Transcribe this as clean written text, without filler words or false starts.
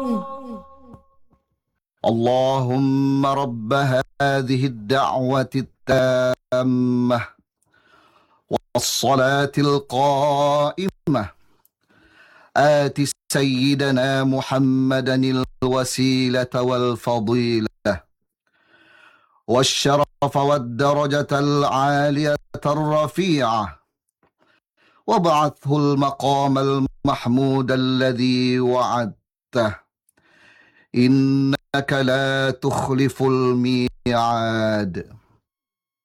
اللهم رب هذه الدعوة التامة والصلاة القائمة آت سيدنا محمدا الوسيلة والفضيلة والشرف والدرجة العالية الرفيعة، وابعثه المقام المحمود الذي وعدته، إنك لا تخلف الميعاد.